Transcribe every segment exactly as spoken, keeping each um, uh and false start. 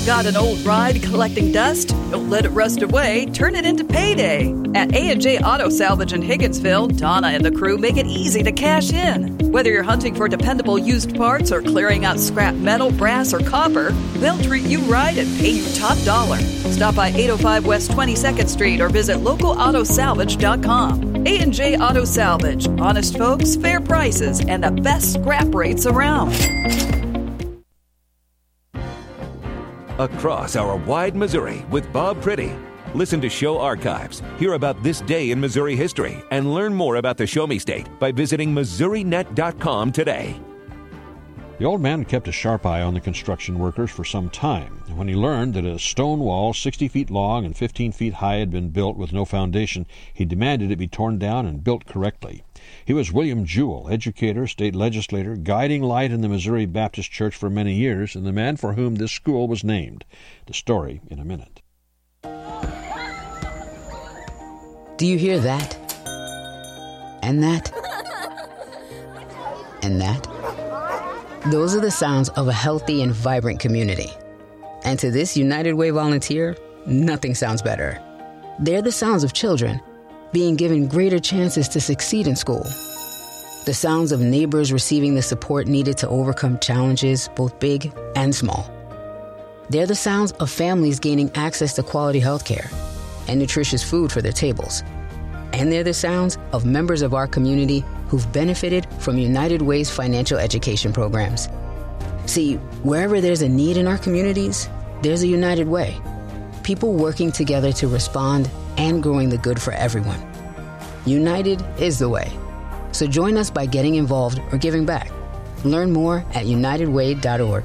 Got an old ride collecting dust? Don't let it rust away. Turn it into payday. At A and J Auto Salvage in Higginsville, Donna and the crew make it easy to cash in. Whether you're hunting for dependable used parts or clearing out scrap metal, brass, or copper, they'll treat you right and pay you top dollar. Stop by eight oh five West twenty-second Street or visit local auto salvage dot com. A and J Auto Salvage. Honest folks, fair prices, and the best scrap rates around. Across our wide Missouri with Bob Priddy. Listen to show archives, hear about this day in Missouri history, and learn more about the Show Me State by visiting Missouri Net dot com today. The old man kept a sharp eye on the construction workers for some time. When he learned that a stone wall sixty feet long and fifteen feet high had been built with no foundation, he demanded it be torn down and built correctly. He was William Jewell, educator, state legislator, guiding light in the Missouri Baptist Church for many years, and the man for whom this school was named. The story in a minute. Do you hear that? And that? And that? Those are the sounds of a healthy and vibrant community. And to this United Way volunteer, nothing sounds better. They're the sounds of children being given greater chances to succeed in school. The sounds of neighbors receiving the support needed to overcome challenges, both big and small. They're the sounds of families gaining access to quality health care and nutritious food for their tables. And they're the sounds of members of our community who've benefited from United Way's financial education programs. See, wherever there's a need in our communities, there's a United Way. People working together to respond and growing the good for everyone. United is the way. So join us by getting involved or giving back. Learn more at united way dot org.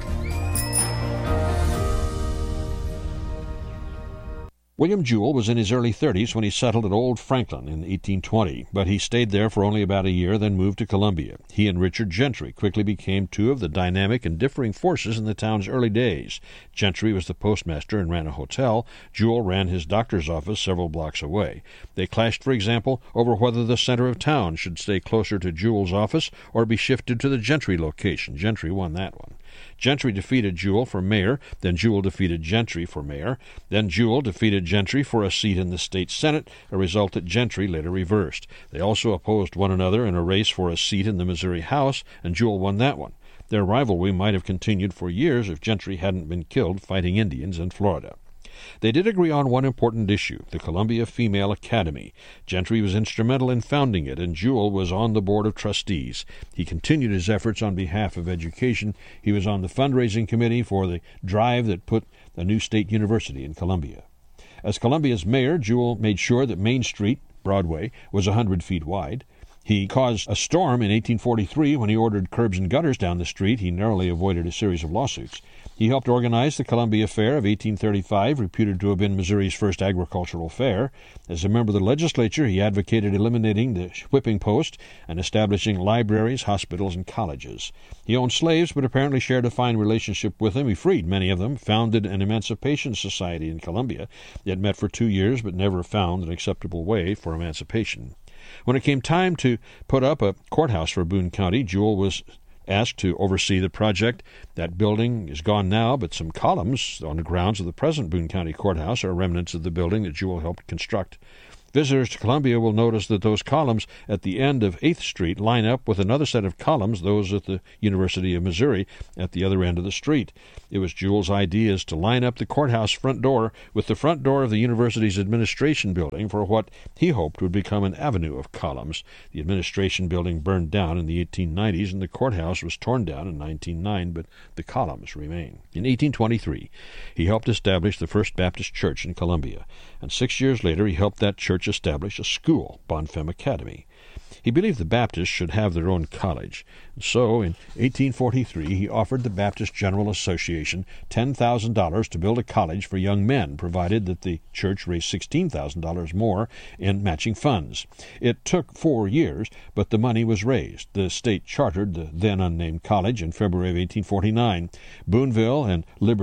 William Jewell was in his early thirties when he settled at Old Franklin in eighteen twenty, but he stayed there for only about a year, then moved to Columbia. He and Richard Gentry quickly became two of the dynamic and differing forces in the town's early days. Gentry was the postmaster and ran a hotel. Jewell ran his doctor's office several blocks away. They clashed, for example, over whether the center of town should stay closer to Jewell's office or be shifted to the Gentry location. Gentry won that one. Gentry defeated Jewell for mayor, then Jewell defeated Gentry for mayor, then Jewell defeated Gentry for a seat in the state senate, a result that Gentry later reversed. They also opposed one another in a race for a seat in the Missouri House, and Jewell won that one. Their rivalry might have continued for years if Gentry hadn't been killed fighting Indians in Florida. They did agree on one important issue, the Columbia Female Academy. Gentry was instrumental in founding it, and Jewell was on the board of trustees. He continued his efforts on behalf of education. He was on the fundraising committee for the drive that put a new state university in Columbia. As Columbia's mayor, Jewell made sure that Main Street, Broadway, was one hundred feet wide. He caused a storm in eighteen forty-three when he ordered curbs and gutters down the street. He narrowly avoided a series of lawsuits. He helped organize the Columbia Fair of eighteen thirty-five, reputed to have been Missouri's first agricultural fair. As a member of the legislature, he advocated eliminating the whipping post and establishing libraries, hospitals, and colleges. He owned slaves, but apparently shared a fine relationship with them. He freed many of them, founded an emancipation society in Columbia. It met for two years, but never found an acceptable way for emancipation. When it came time to put up a courthouse for Boone County, Jewell was asked to oversee the project. That building is gone now, but some columns on the grounds of the present Boone County Courthouse are remnants of the building that Jewell helped construct. Visitors to Columbia will notice that those columns at the end of eighth Street line up with another set of columns, those at the University of Missouri, at the other end of the street. It was Jewell's idea to line up the courthouse front door with the front door of the university's administration building for what he hoped would become an avenue of columns. The administration building burned down in the eighteen nineties, and the courthouse was torn down in nineteen oh nine, but the columns remain. In eighteen twenty-three, he helped establish the First Baptist Church in Columbia, and six years later he helped that church establish a school, Bonfim Academy. He believed the Baptists should have their own college. So, in eighteen forty-three, he offered the Baptist General Association ten thousand dollars to build a college for young men, provided that the church raised sixteen thousand dollars more in matching funds. It took four years, but the money was raised. The state chartered the then unnamed college in February of eighteen forty-nine. Booneville and Liberty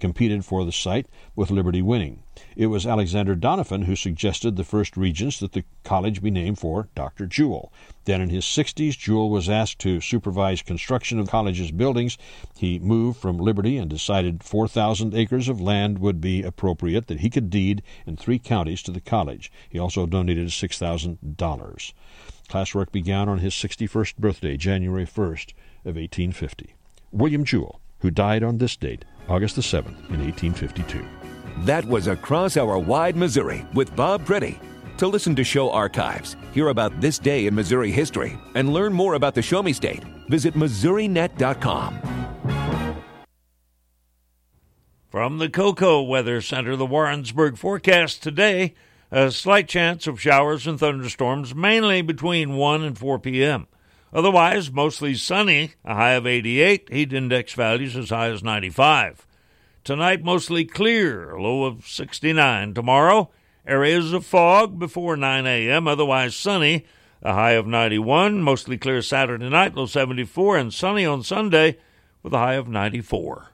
competed for the site, with Liberty winning. It was Alexander Donovan who suggested the first regents that the college be named for Doctor Jewell. Then in his sixties, Jewell was asked to supervise construction of college's buildings. He moved from Liberty and decided four thousand acres of land would be appropriate that he could deed in three counties to the college. He also donated six thousand dollars. Classwork began on his sixty-first birthday, January first of eighteen fifty. William Jewell, who died on this date, August the seventh, in eighteen fifty-two. That was Across Our Wide Missouri with Bob Pretty. To listen to show archives, hear about this day in Missouri history, and learn more about the Show Me State, visit Missouri Net dot com. From the Cocoa Weather Center, the Warrensburg forecast today, a slight chance of showers and thunderstorms, mainly between one and four p.m. Otherwise, mostly sunny, a high of eighty-eight, heat index values as high as ninety-five. Tonight, mostly clear, a low of sixty-nine. Tomorrow, areas of fog before nine a.m., otherwise sunny, a high of ninety-one. Mostly clear Saturday night, low seventy-four, and sunny on Sunday with a high of ninety-four.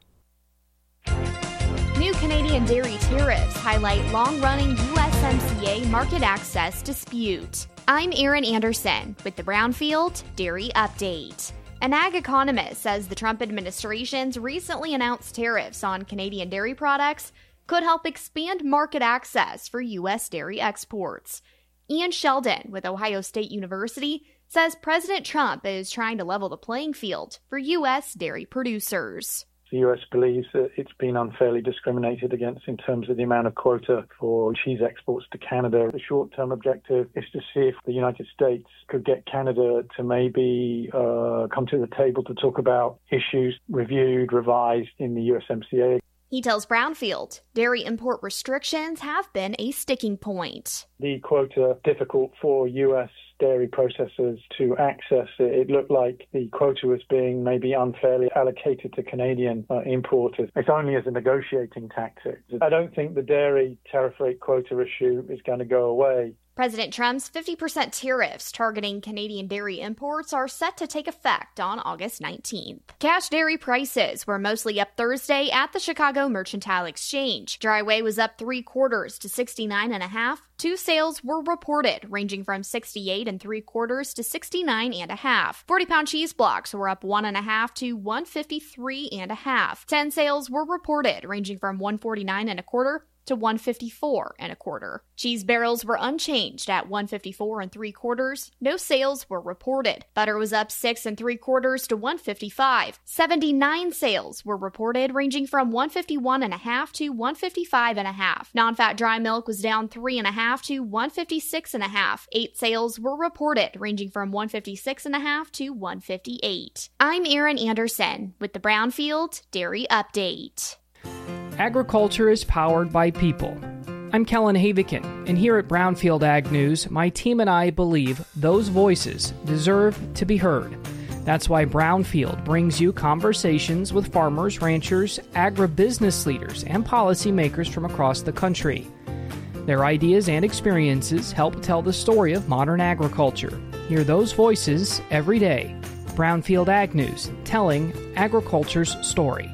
New Canadian dairy tariffs highlight long-running U S M C A market access dispute. I'm Erin Anderson with the Brownfield Dairy Update. An ag economist says the Trump administration's recently announced tariffs on Canadian dairy products could help expand market access for U S dairy exports. Ian Sheldon with Ohio State University says President Trump is trying to level the playing field for U S dairy producers. The U S believes that it's been unfairly discriminated against in terms of the amount of quota for cheese exports to Canada. The short-term objective is to see if the United States could get Canada to maybe uh, come to the table to talk about issues reviewed, revised in the U S M C A. He tells Brownfield dairy import restrictions have been a sticking point. The quota difficult for U S dairy processors to access. It looked like the quota was being maybe unfairly allocated to Canadian uh, importers. It's only as a negotiating tactic. I don't think the dairy tariff rate quota issue is going to go away. President Trump's fifty percent tariffs targeting Canadian dairy imports are set to take effect on August nineteenth. Cash dairy prices were mostly up Thursday at the Chicago Mercantile Exchange. Dry whey was up three quarters to sixty-nine and a half. Two sales were reported, ranging from sixty-eight and three quarters to sixty-nine and a half. forty-pound cheese blocks were up one and a half to one fifty-three and a half. Ten sales were reported, ranging from one forty-nine and a quarter to one fifty-four and a quarter. Cheese barrels were unchanged at one fifty-four and three quarters. No sales were reported. Butter was up six and three quarters to one fifty-five. seventy-nine sales were reported, ranging from one fifty-one and a half to one fifty-five and a half. Non-fat dry milk was down three and a half to one fifty-six and a half. Eight sales were reported, ranging from one fifty-six and a half to one fifty-eight. I'm Erin Anderson with the Brownfield Dairy Update. Agriculture is powered by people. I'm Kellen Havikin, and here at Brownfield Ag News, my team and I believe those voices deserve to be heard. That's why Brownfield brings you conversations with farmers, ranchers, agribusiness leaders, and policymakers from across the country. Their ideas and experiences help tell the story of modern agriculture. Hear those voices every day. Brownfield Ag News, telling agriculture's story.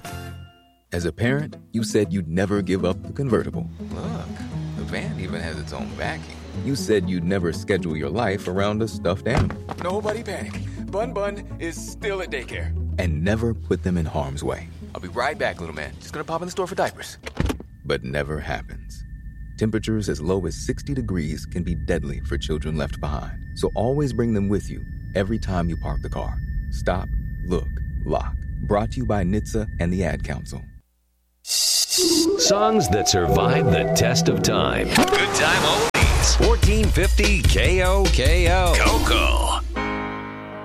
As a parent, you said you'd never give up the convertible. Look, the van even has its own backing. You said you'd never schedule your life around a stuffed animal. Nobody panic. Bun Bun is still at daycare. And never put them in harm's way. I'll be right back, little man. Just gonna pop in the store for diapers. But never happens. Temperatures as low as sixty degrees can be deadly for children left behind. So always bring them with you every time you park the car. Stop, look, lock. Brought to you by N H T S A and the Ad Council. Songs that survive the test of time. Good time oldies. fourteen fifty K O K O.